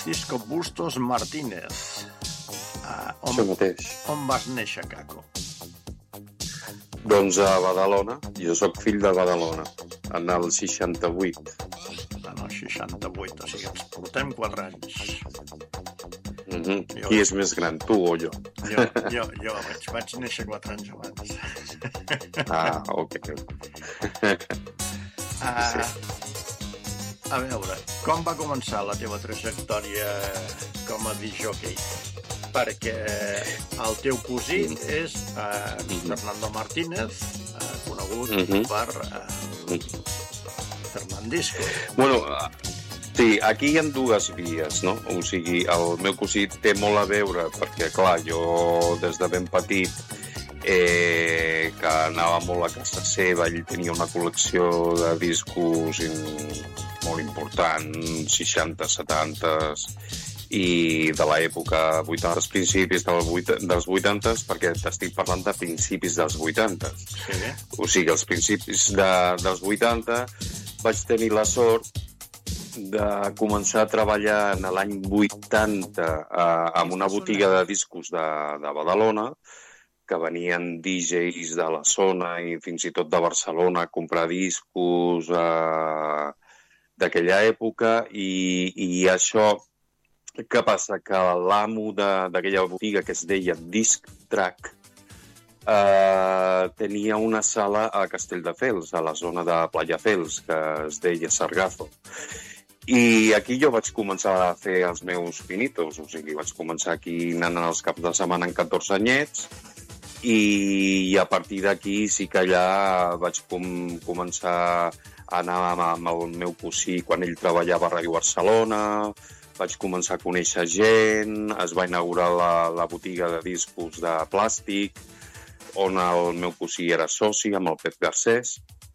Francisco Bustos Martínez. Això mateix. On vas néixer, Caco? Doncs a Badalona. Jo sóc fill de Badalona, en el 68. En el 68, o sigui, ens portem 4 anys. Qui és més gran, tu o jo? Jo vaig néixer 4 anys abans. Ok. A veure, com va començar la teva trajectòria com a discjòquei? Perquè el teu cosí és Fernando Martínez, conegut per Fernandisco. Bueno, sí, aquí hi ha dues vies, no? O sigui, el meu cosí té molt a veure, perquè, clar, jo des de ben petit que anava molt a casa seva, ell tenia una col·lecció de discos molt important, 60, 70 i de l'època 80, principis dels 80, perquè t'estic parlant de principis dels 80. Sí. O sigui, als principis dels 80 vaig tenir la sort de començar a treballar en l'any 80 en una botiga de discos de Badalona, que venien DJs de la zona i fins i tot de Barcelona a comprar discos d'aquella època, i això, què passa? Que l'amo d'aquella botiga, que es deia Disc Track, tenia una sala a Castelldefels, a la zona de Playafels, que es deia Sargazo. I aquí jo vaig començar a fer els meus pinitos, o sigui, vaig començar aquí anant als caps de setmana en 14 anyets, i a partir d'aquí sí que allà vaig començar a anar amb el meu cosí quan ell treballava a Ràdio Barcelona, vaig començar a conèixer gent, es va inaugurar la botiga de discos de plàstic, on el meu cosí era soci amb el Pep Garcés,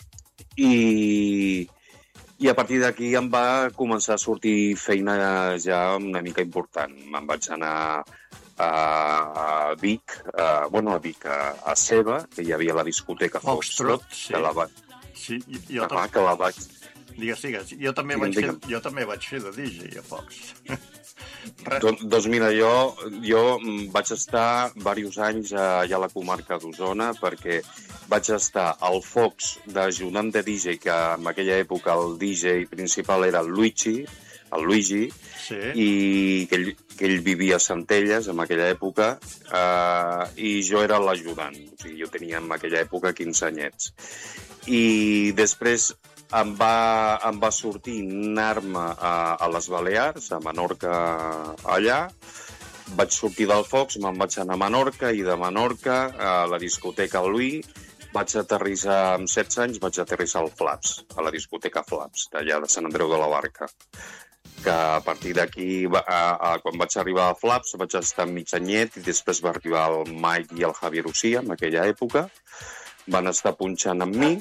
i a partir d'aquí em va començar a sortir feina ja una mica important. Me'n vaig anar a Vic, a Seva, que hi havia la discoteca Foxtrot, que la vaig... Sí, que la vaig... Digues. Jo també vaig fer de DJ a Fox. Doncs mira, jo vaig estar diversos anys allà a la comarca d'Osona, perquè vaig estar al Fox d'ajudant de DJ, que en aquella època el DJ principal era el Luigi, sí. I que ell vivia a Centelles en aquella època, i jo era l'ajudant. O sigui, jo tenia en aquella època 15 anyets. I després em va sortir anar-me a les Balears, a Menorca, allà. Vaig sortir del Fox, me'n vaig anar a Menorca, i de Menorca a la discoteca Louis. Vaig aterrissar amb 16 anys, vaig aterrissar al Flaps, a la discoteca Flaps, d'allà de Sant Andreu de la Barca. Que a partir d'aquí, quan vaig arribar a Flaps, vaig estar mig anyet, i després va arribar el Mike i el Javier Ucía, en aquella època. Van estar punxant amb mi,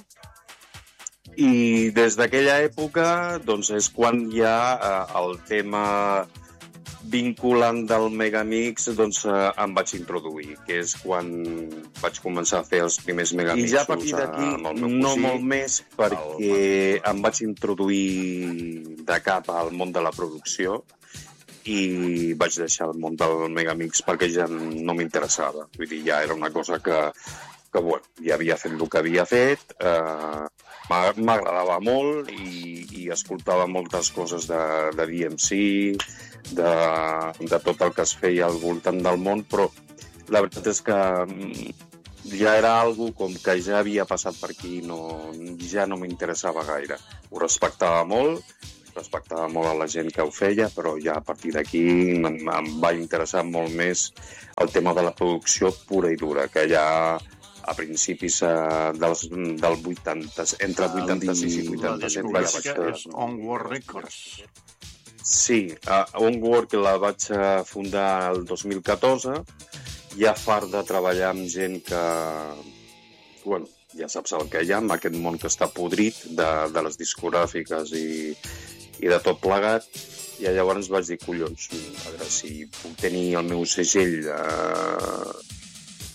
i des d'aquella època doncs, és quan hi ha el tema vinculant del Megamix, doncs em vaig introduir, que és quan vaig començar a fer els primers Megamixos. I ja a partir d'aquí no molt més, perquè em vaig introduir de cap al món de la producció i vaig deixar el món del Megamix perquè ja no m'interessava. Vull dir, ja era una cosa que bueno, ja havia fet el que havia fet, m'agradava molt i escoltava moltes coses de DMC, de tot el que es feia al voltant del món, però la veritat és que ja era algo com que ja havia passat per aquí, ja no m'interessava gaire. Ho respectava molt a la gent que ho feia, però ja a partir d'aquí em va interessar molt més el tema de la producció pura i dura, que ja a principis del 80, entre 86 i 87. La discogràfica és Onward Records. Sí, Onward la vaig fundar el 2014, ja fart de treballar amb gent que, bueno, ja saps el que hi ha, amb aquest món que està podrit de les discogràfiques i de tot plegat, i llavors vaig dir, collons, a veure si puc tenir el meu segell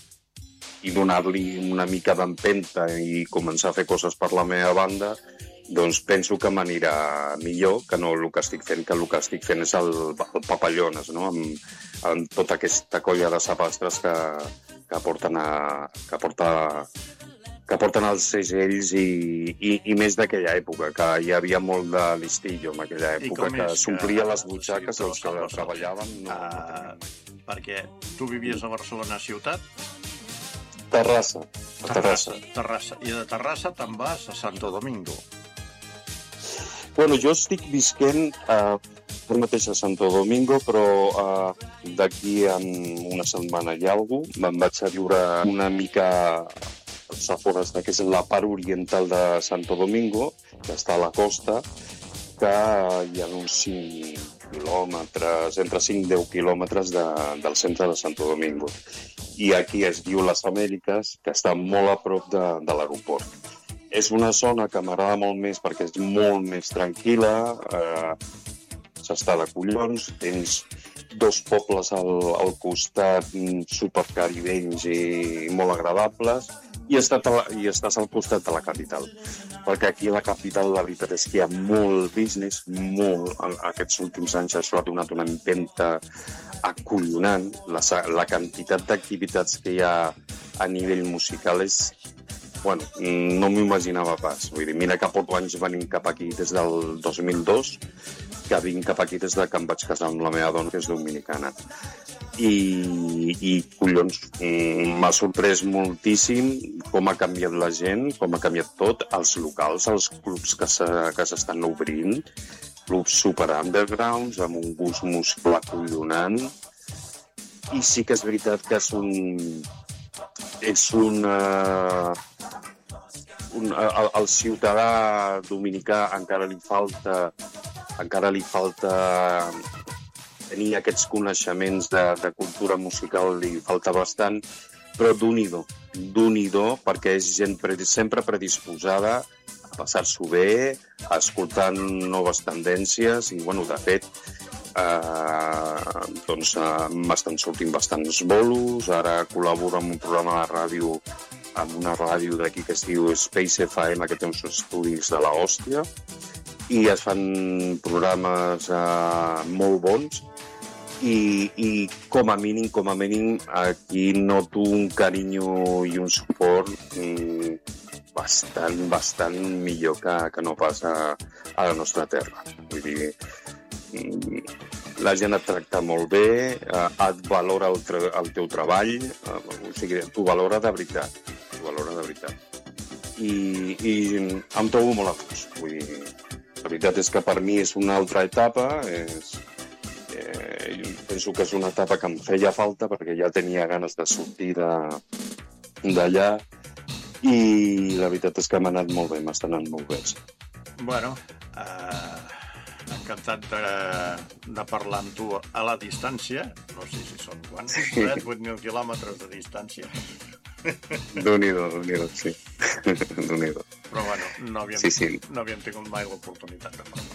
i donar-li una mica d'empenta i començar a fer coses per la meva banda, doncs penso que m'anirà millor que no el que estic fent, que el que estic fent és el papallones, no? Amb tota aquesta colla de sapastres que porten els segells i més d'aquella època, que hi havia molt de listillo en aquella època, que s'omplia les butxaques i els que treballaven no perquè tu vivies a Barcelona ciutat? Terrassa. I de Terrassa te'n vas a Santo Domingo. Bueno, jo estic visquent ara mateix a Santo Domingo, però d'aquí en una setmana i alguna cosa me'n vaig a viure una mica als afores que és la part oriental de Santo Domingo, que està a la costa, que hi ha uns 5 quilòmetres, entre 5 i 10 quilòmetres del centre de Santo Domingo. I aquí es diu Les Amèriques, que està molt a prop de l'aeroport. És una zona que m'agrada molt més perquè és molt més tranquil·la, s'està de collons, tens 2 pobles al costat supercaribenys i molt agradables, i estàs al costat de la capital. Perquè aquí a la capital la veritat és que hi ha molt business, molt. Aquests últims anys això ha donat una empenta acollonant. La quantitat d'activitats que hi ha a nivell musical és... Bueno, no m'ho imaginava pas. Vull dir, mira que porto anys venint cap aquí des del 2002, que vinc cap aquí des que em vaig casar amb la meva dona, que és dominicana. I collons, m'ha sorprès moltíssim com ha canviat la gent, com ha canviat tot, els locals, els clubs que s'estan obrint, clubs super undergrounds, amb un gust musical acollonant. I sí que és veritat que el ciutadà dominicà encara li falta tenir aquests coneixements de cultura musical, li falta bastant, però d'un-i-do, perquè és gent sempre predisposada a passar-s'ho bé, a escoltar noves tendències, i, bueno, de fet, doncs m'estan sortint bastants bolos. Ara col·laboro amb un programa de ràdio, amb una ràdio d'aquí que es diu Space FM, que té uns estudis de la hòstia, i es fan programes molt bons, i com a mínim aquí noto un carinyo i un suport bastant millor que no pas a la nostra terra. Vull dir, la gent et tracta molt bé, et valora el teu treball, o sigui, t'ho valora de veritat. I em trobo molt a gust. Vull dir, la veritat és que per mi és una altra etapa, penso que és una etapa que em feia falta perquè ja tenia ganes de sortir d'allà, i la veritat és que m'ha anat molt bé, m'està anant molt bé. Bueno, encantat de parlar amb tu a la distància. No sé si són quants, 8.000 quilòmetres de distància. Déu-n'hi-do, sí. Déu-n'hi-do. Però bueno, no havíem tingut mai l'oportunitat de parlar.